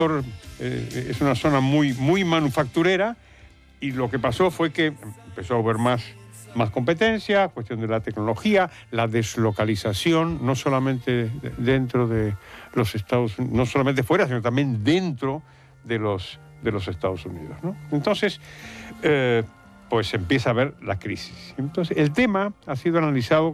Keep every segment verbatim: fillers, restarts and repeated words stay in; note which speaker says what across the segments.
Speaker 1: eh, es una zona muy, muy manufacturera, y lo que pasó fue que empezó a haber más, más competencia, cuestión de la tecnología, la deslocalización, no solamente dentro de los Estados Unidos, no solamente fuera, sino también dentro de los, de los Estados Unidos, ¿no? Entonces, eh, pues empieza a haber la crisis. Entonces, el tema ha sido analizado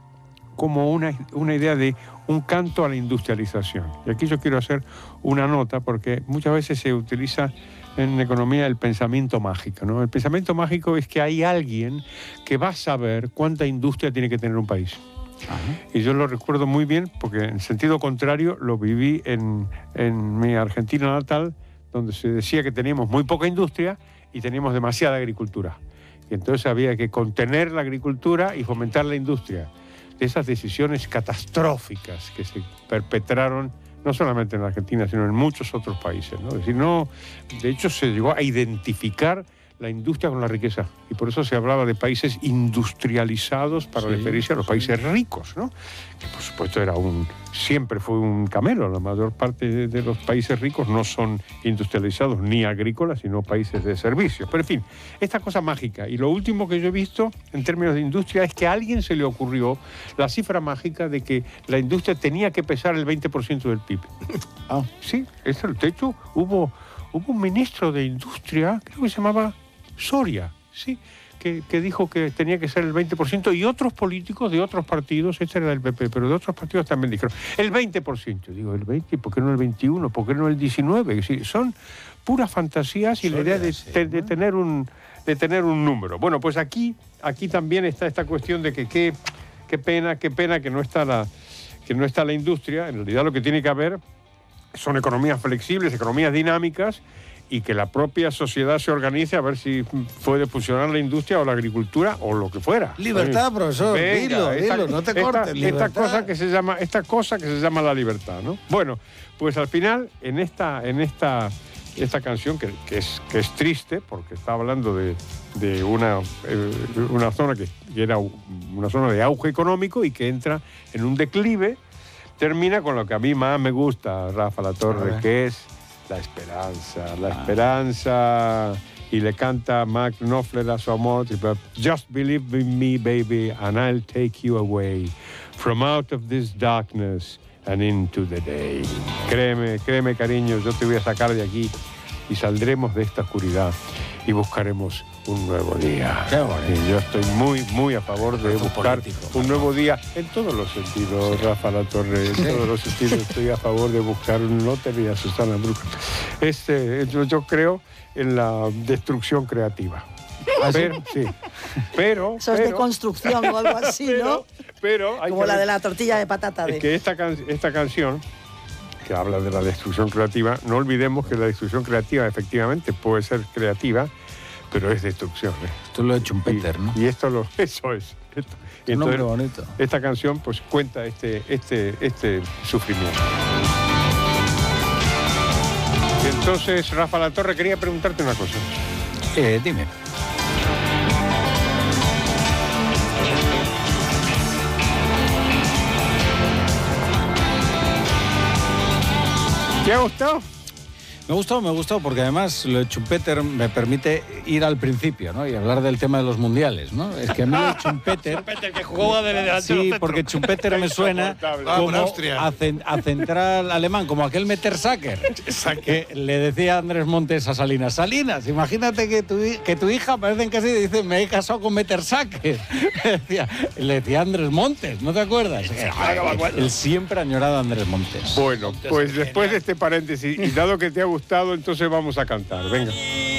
Speaker 1: como una, una idea de un canto a la industrialización. Y aquí yo quiero hacer una nota, porque muchas veces se utiliza en economía el pensamiento mágico, ¿no? El pensamiento mágico es que hay alguien que va a saber cuánta industria tiene que tener un país. Ajá. Y yo lo recuerdo muy bien, porque en sentido contrario lo viví en, en mi Argentina natal, donde se decía que teníamos muy poca industria y teníamos demasiada agricultura. Y entonces había que contener la agricultura y fomentar la industria. De esas decisiones catastróficas que se perpetraron no solamente en Argentina, sino en muchos otros países, ¿no? Es decir, no, de hecho se llegó a identificar la industria con la riqueza, y por eso se hablaba de países industrializados para sí, referirse a los países ricos, ¿no? Que por supuesto era un, siempre fue un camelo. La mayor parte de, de los países ricos no son industrializados ni agrícolas, sino países de servicios. Pero en fin, esta cosa mágica. Y lo último que yo he visto en términos de industria es que a alguien se le ocurrió la cifra mágica de que la industria tenía que pesar el veinte por ciento del P I B. Ah, sí, eso, de hecho hubo, hubo un ministro de industria, creo que se llamaba Soria, sí, que, que dijo que tenía que ser el veinte por ciento, y otros políticos de otros partidos, este era del P P, pero de otros partidos también dijeron el veinte por ciento. Digo, el veinte, ¿por qué no el veintiuno? ¿Por qué no el diecinueve? Es decir, son puras fantasías y Soria, la idea de, sí, de, de, tener un, de tener un número. Bueno, pues aquí, aquí también está esta cuestión de que qué, qué pena, qué pena que no está la, que no está la industria. En realidad lo que tiene que haber son economías flexibles, economías dinámicas, y que la propia sociedad se organice a ver si puede funcionar la industria o la agricultura o lo que fuera.
Speaker 2: Libertad, profesor, venga, dilo, esta, dilo, no te
Speaker 1: esta,
Speaker 2: cortes.
Speaker 1: Esta, esta cosa que se llama, esta cosa que se llama la libertad, ¿no? Bueno, pues al final, en esta, en esta, esta canción, que, que, es, que es triste, porque está hablando de, de una, eh, una zona que, que era una zona de auge económico y que entra en un declive, termina con lo que a mí más me gusta, Rafa Latorre, que es la esperanza, la ah. esperanza, y le canta Mark Knopfler a su amor, just believe in me, baby, and I'll take you away from out of this darkness and into the day. Créeme, créeme, cariño, yo te voy a sacar de aquí y saldremos de esta oscuridad y buscaremos un nuevo día.
Speaker 2: Qué bonito.
Speaker 1: Y yo estoy muy, muy a favor de
Speaker 2: Muy
Speaker 1: buscar
Speaker 2: político,
Speaker 1: un nuevo día en todos los sentidos, sí. Rafa Latorre, en sí. todos los sentidos estoy a favor de buscar un lote y a Susana Bruca. Este, yo, yo creo en la destrucción creativa.
Speaker 2: ¿Ah,
Speaker 1: pero,
Speaker 2: sí?
Speaker 1: sí. Pero,
Speaker 3: Eso es
Speaker 1: pero,
Speaker 3: de construcción o algo así,
Speaker 1: pero,
Speaker 3: ¿no?
Speaker 1: Pero hay
Speaker 3: como
Speaker 1: que
Speaker 3: la
Speaker 1: ver,
Speaker 3: de la tortilla de patata. De...
Speaker 1: Es que esta, can, esta canción, que habla de la destrucción creativa, no olvidemos que la destrucción creativa efectivamente puede ser creativa, pero es destrucción, ¿eh?
Speaker 2: Esto lo ha hecho un Peter, ¿no?
Speaker 1: Y esto lo, eso es. Esto. Y
Speaker 2: un
Speaker 1: entonces,
Speaker 2: nombre bonito.
Speaker 1: Esta canción pues cuenta este, este, este sufrimiento. Entonces, Rafa Latorre, quería preguntarte una cosa.
Speaker 2: Eh, dime.
Speaker 1: ¿Te ha gustado?
Speaker 2: Me ha gustado, me ha gustado, porque además lo de Schumpeter me permite ir al principio, ¿no? Y hablar del tema de los mundiales, ¿no? Es que a mí lo de Schumpeter...
Speaker 4: Schumpeter, que jugaba de delantero
Speaker 2: Sí,
Speaker 4: centro.
Speaker 2: porque Schumpeter me suena como a, cen, a central alemán, como aquel Mertesacker, que le decía a Andrés Montes a Salinas, Salinas, imagínate que tu, que tu hija, parecen que sí, dice, me he casado con Mertesacker. Le decía, le decía Andrés Montes, ¿no te acuerdas? El siempre añorado Andrés Montes.
Speaker 1: Bueno, pues después de este paréntesis, y dado que te ha gustado, entonces vamos a cantar, venga.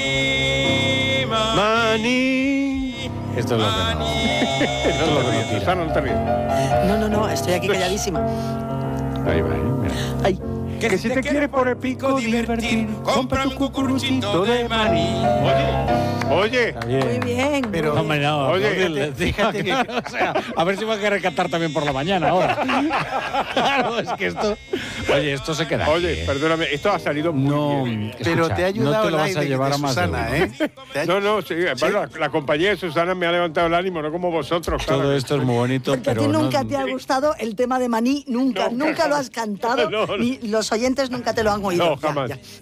Speaker 1: Mani.
Speaker 2: Esto es lo que no. Esto es lo que no tira.
Speaker 1: Susana, no te ríes.
Speaker 3: No, no, no, estoy aquí calladísima.
Speaker 1: Ahí va, ahí, mira.
Speaker 3: Ay.
Speaker 1: Que, que si te, te quieres por el pico divertir, compra un cucuruchito de maní. Oye, oye.
Speaker 2: Está bien.
Speaker 3: Muy bien.
Speaker 2: Pero,
Speaker 3: muy
Speaker 2: hombre, no,
Speaker 1: oye,
Speaker 2: fíjate, fíjate que, o sea, a ver si va a querer cantar también por la mañana ahora. Claro, es que esto... Oye, esto se queda
Speaker 1: Oye,
Speaker 2: aquí, ¿eh?
Speaker 1: perdóname, esto ha salido muy
Speaker 2: no,
Speaker 1: bien.
Speaker 2: Escucha,
Speaker 5: pero te ha ayudado
Speaker 2: no te lo
Speaker 5: el
Speaker 2: vas a
Speaker 5: aire
Speaker 2: llevar
Speaker 5: de
Speaker 2: a más
Speaker 5: Susana,
Speaker 2: de uno.
Speaker 5: ¿eh?
Speaker 1: No, no, sí,
Speaker 5: ¿Sí?
Speaker 1: bueno, la, la compañía de Susana me ha levantado el ánimo, no como vosotros.
Speaker 2: Todo
Speaker 1: claro.
Speaker 2: esto es muy bonito,
Speaker 3: Porque
Speaker 2: pero
Speaker 3: a ti nunca
Speaker 2: no,
Speaker 3: te ha gustado el tema de Maní, nunca,
Speaker 1: No,
Speaker 3: nunca lo has cantado,
Speaker 1: no, no.
Speaker 3: ni los oyentes nunca te lo han oído.
Speaker 1: No, jamás.
Speaker 3: Ya, ya.